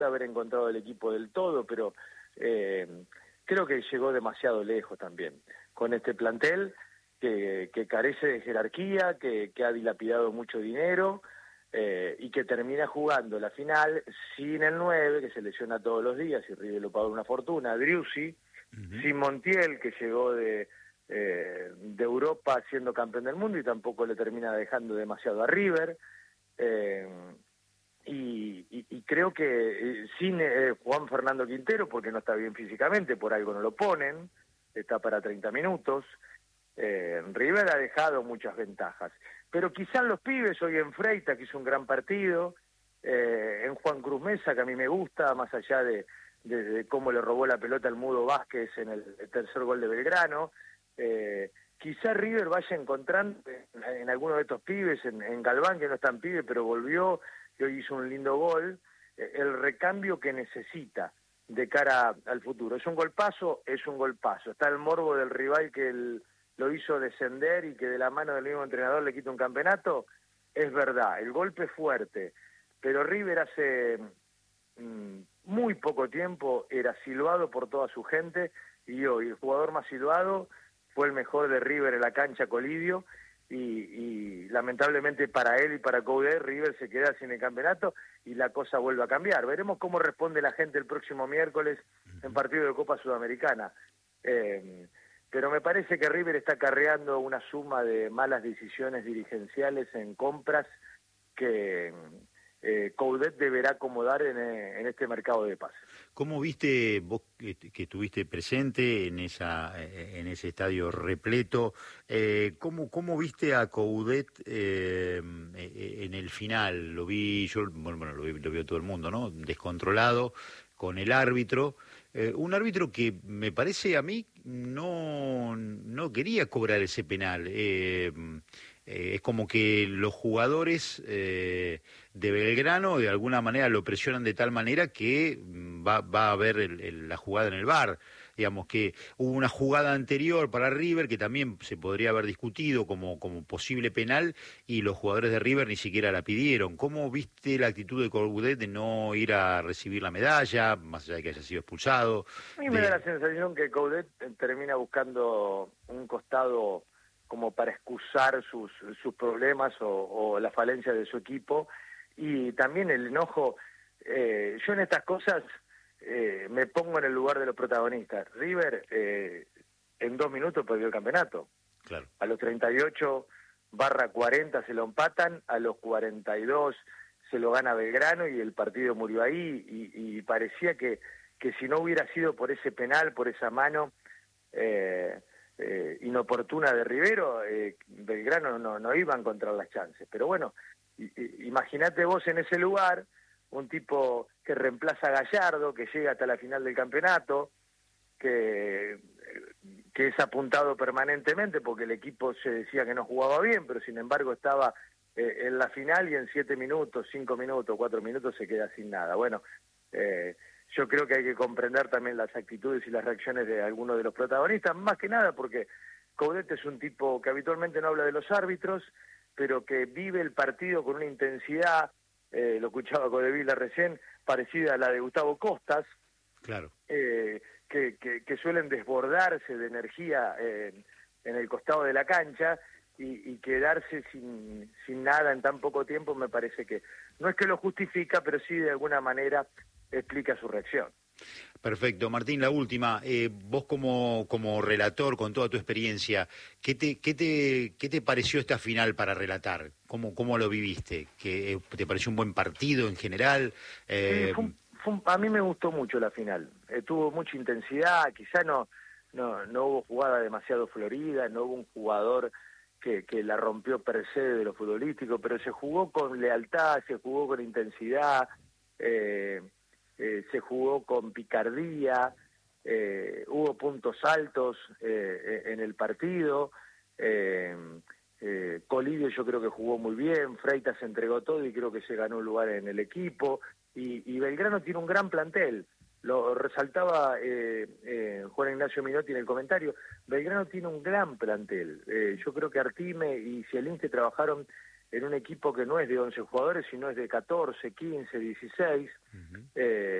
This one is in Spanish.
haber encontrado el equipo del todo, pero creo que llegó demasiado lejos también con este plantel que carece de jerarquía, que ha dilapidado mucho dinero y que termina jugando la final sin el 9, que se lesiona todos los días y River lo pagó una fortuna, Driussi, sin Montiel, que llegó de Europa siendo campeón del mundo y tampoco le termina dejando demasiado a River. Y creo que sin Juan Fernando Quintero, porque no está bien físicamente, por algo no lo ponen, está para 30 minutos. River ha dejado muchas ventajas, pero quizás los pibes, hoy en Freita, que hizo un gran partido, en Juan Cruz Mesa, que a mí me gusta, más allá de cómo le robó la pelota al Mudo Vázquez en el tercer gol de Belgrano, quizá River vaya encontrando en alguno de estos pibes, en Galván, que no es tan pibe, pero volvió, que hoy hizo un lindo gol, el recambio que necesita de cara al futuro. ¿Es un golpazo? Es un golpazo. Está el morbo del rival que lo hizo descender y que de la mano del mismo entrenador le quita un campeonato. Es verdad, el golpe es fuerte, pero River hace muy poco tiempo era silbado por toda su gente y hoy el jugador más silbado fue el mejor de River en la cancha, Colidio, y lamentablemente para él y para Coudet, River se queda sin el campeonato y la cosa vuelve a cambiar. Veremos cómo responde la gente el próximo miércoles en partido de Copa Sudamericana. Pero me parece que River está acarreando una suma de malas decisiones dirigenciales en compras que Coudet deberá acomodar en este mercado de pases. ¿Cómo viste, vos que estuviste presente en ese estadio repleto, cómo viste a Coudet en el final? Lo vi yo, bueno, lo vio todo el mundo, ¿no? Descontrolado con el árbitro. Un árbitro que me parece a mí no quería cobrar ese penal. Es como que los jugadores de Belgrano de alguna manera lo presionan de tal manera que va a haber la jugada en el VAR. Digamos que hubo una jugada anterior para River que también se podría haber discutido como posible penal y los jugadores de River ni siquiera la pidieron. ¿Cómo viste la actitud de Coudet de no ir a recibir la medalla, más allá de que haya sido expulsado? A mí me da la sensación que Coudet termina buscando un costado como para excusar sus problemas o la falencia de su equipo, y también el enojo. Yo en estas cosas me pongo en el lugar de los protagonistas. River en 2 minutos perdió el campeonato. Claro. A los 38/40 se lo empatan, a los 42 se lo gana Belgrano y el partido murió ahí, y parecía que si no hubiera sido por ese penal, por esa mano inoportuna de Rivero, Belgrano no iba a encontrar las chances. Pero bueno, imagínate vos en ese lugar, un tipo que reemplaza a Gallardo, que llega hasta la final del campeonato, que es apuntado permanentemente porque el equipo se decía que no jugaba bien, pero sin embargo estaba en la final y en 7 minutos, 5 minutos, 4 minutos se queda sin nada. Bueno, yo creo que hay que comprender también las actitudes y las reacciones de algunos de los protagonistas, más que nada porque Coudet es un tipo que habitualmente no habla de los árbitros, pero que vive el partido con una intensidad, lo escuchaba Codevila recién, parecida a la de Gustavo Costas. Claro. Que suelen desbordarse de energía en el costado de la cancha y quedarse sin nada en tan poco tiempo, me parece que no es que lo justifica, pero sí de alguna manera explica su reacción. Perfecto. Martín, la última. Vos como relator, con toda tu experiencia, ¿qué te pareció esta final para relatar? ¿Cómo lo viviste? ¿Te pareció un buen partido en general? Sí, a mí me gustó mucho la final. Tuvo mucha intensidad, quizá no hubo jugada demasiado florida, no hubo un jugador que la rompió per se de lo futbolístico, pero se jugó con lealtad, se jugó con intensidad, se jugó con picardía, hubo puntos altos en el partido. Colidio yo creo que jugó muy bien, Freitas se entregó todo y creo que se ganó un lugar en el equipo, y Belgrano tiene un gran plantel. Lo resaltaba Juan Ignacio Minotti en el comentario. Belgrano tiene un gran plantel. Yo creo que Artime y Zielinski trabajaron en un equipo que no es de 11 jugadores, sino es de 14, 15, 16.